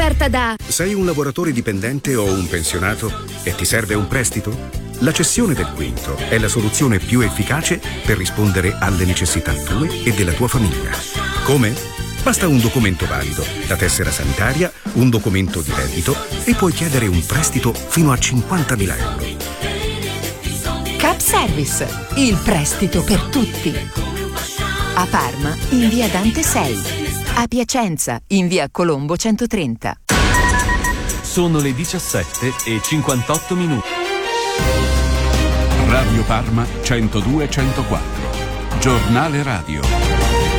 offerta da... Sei un lavoratore dipendente o un pensionato e ti serve un prestito? La cessione del quinto è la soluzione più efficace per rispondere alle necessità tue e della tua famiglia. Come? Basta un documento valido, la tessera sanitaria, un documento di reddito e puoi chiedere un prestito fino a 50.000 euro. Cap Service, il prestito per tutti. A Parma, in via Dante 6. A Piacenza, in via Colombo 130. Sono le 17:58. Radio Parma 102-104. Giornale radio.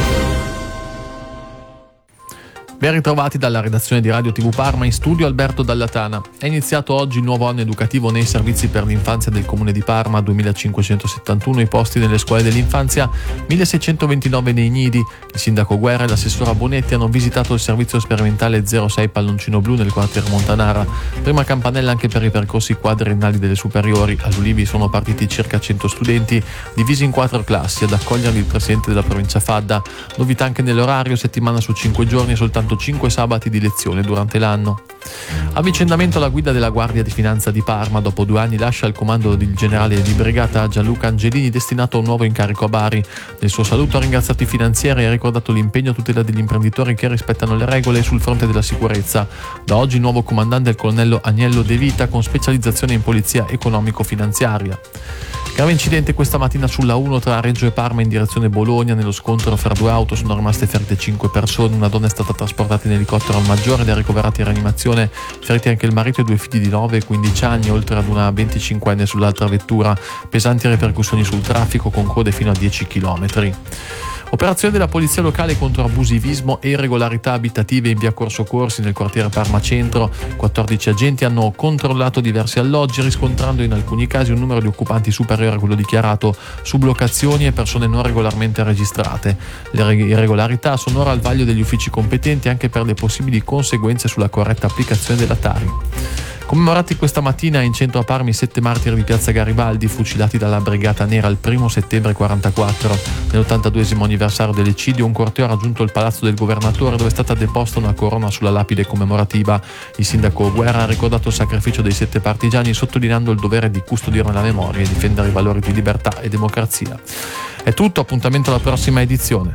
Ben ritrovati dalla redazione di Radio TV Parma, in studio Alberto Dallatana. È iniziato oggi il nuovo anno educativo nei servizi per l'infanzia del Comune di Parma, 2571 i posti nelle scuole dell'infanzia, 1629 nei nidi. Il sindaco Guerra e l'assessora Bonetti hanno visitato il servizio sperimentale 06 Palloncino Blu nel quartiere Montanara. Prima campanella anche per i percorsi quadriennali delle superiori. All'Ulivi sono partiti circa 100 studenti, divisi in 4 classi, ad accoglierli il presidente della provincia Fadda. Novità anche nell'orario, settimana su 5 giorni e soltanto 5 sabati di lezione durante l'anno. Avvicendamento alla guida della Guardia di Finanza di Parma. Dopo 2 anni lascia il comando del generale di brigata Gianluca Angelini, destinato a un nuovo incarico a Bari. Nel suo saluto ha ringraziato i finanzieri e ha ricordato l'impegno a tutela degli imprenditori che rispettano le regole sul fronte della sicurezza. Da oggi il nuovo comandante è il colonnello Agnello De Vita, con specializzazione in polizia economico-finanziaria. Grave incidente questa mattina sulla 1 tra Reggio e Parma in direzione Bologna. Nello scontro fra 2 auto sono rimaste ferite 5 persone. Una donna è stata trasportata in elicottero al Maggiore ed è ricoverata in rianimazione. Feriti anche il marito e 2 figli di 9 e 15 anni, oltre ad una 25enne sull'altra vettura. Pesanti ripercussioni sul traffico, con code fino a 10 km. Operazione della polizia locale contro abusivismo e irregolarità abitative in via Corso Corsi nel quartiere Parma Centro. 14 agenti hanno controllato diversi alloggi, riscontrando in alcuni casi un numero di occupanti superiore a quello dichiarato, sublocazioni e persone non regolarmente registrate. Le irregolarità sono ora al vaglio degli uffici competenti anche per le possibili conseguenze sulla corretta applicazione della Tari. Commemorati questa mattina in centro a Parma i 7 martiri di piazza Garibaldi, fucilati dalla Brigata Nera il 1 settembre 44. Nell'82esimo anniversario dell'eccidio, un corteo ha raggiunto il palazzo del governatore, dove è stata deposta una corona sulla lapide commemorativa. Il sindaco Guerra ha ricordato il sacrificio dei 7 partigiani, sottolineando il dovere di custodirne la memoria e difendere i valori di libertà e democrazia. È tutto, appuntamento alla prossima edizione.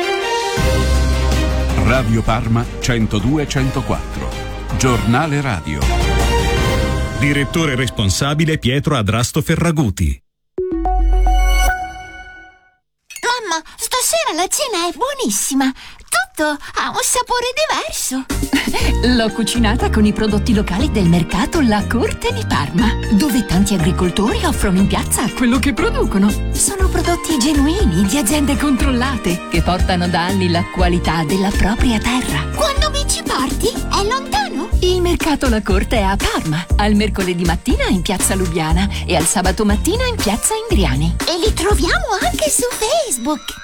Radio Parma 102-104. Giornale radio. Direttore responsabile Pietro Adrasto Ferraguti. Mamma, stasera la cena è buonissima. Tutto ha un sapore diverso. L'ho cucinata con i prodotti locali del mercato La Corte di Parma, dove tanti agricoltori offrono in piazza quello che producono. Sono prodotti genuini di aziende controllate che portano da anni la qualità della propria terra. Quando mi ci porti? È lontano? Il mercato La Corte è a Parma, al mercoledì mattina in piazza Lubiana e al sabato mattina in piazza Indriani. E li troviamo anche su Facebook.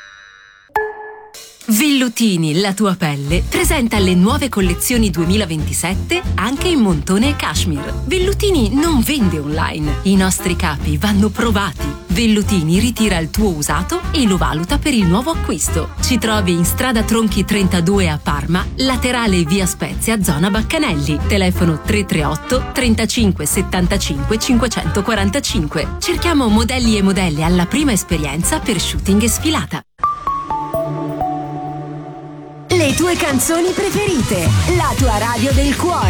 Vellutini, la tua pelle, presenta le nuove collezioni 2027 anche in montone e cashmere. Vellutini non vende online, i nostri capi vanno provati. Vellutini ritira il tuo usato e lo valuta per il nuovo acquisto. Ci trovi in strada Tronchi 32 a Parma, laterale via Spezia, zona Baccanelli. Telefono 338 35 75 545. Cerchiamo modelli e modelle alla prima esperienza per shooting e sfilata. Le tue canzoni preferite, la tua radio del cuore.